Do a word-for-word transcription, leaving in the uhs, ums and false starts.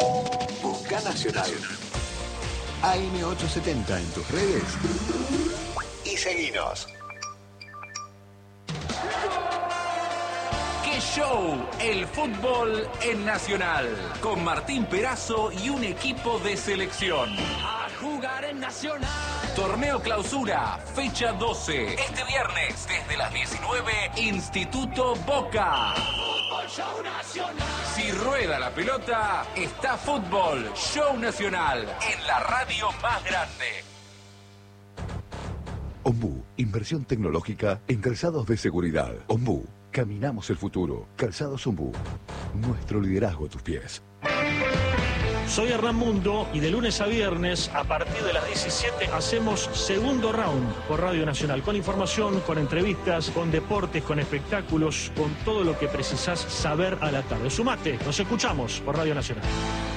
Busca Nacional. A M ochocientos setenta en tus redes y seguinos. ¡Qué show! El fútbol en Nacional. Con Martín Perazo y un equipo de selección. A jugar en Nacional. Torneo Clausura, fecha doce. Este viernes, desde las diecinueve, Instituto Boca. Fútbol Show Nacional. Si rueda la pelota, está Fútbol Show Nacional en la radio más grande. Ombú, inversión tecnológica en calzados de seguridad. Ombú, caminamos el futuro. Calzados Ombú, nuestro liderazgo a tus pies. Soy Hernán Mundo y de lunes a viernes, a partir de las diecisiete, hacemos Segundo Round por Radio Nacional. Con información, con entrevistas, con deportes, con espectáculos, con todo lo que precisás saber a la tarde. Sumate, nos escuchamos por Radio Nacional.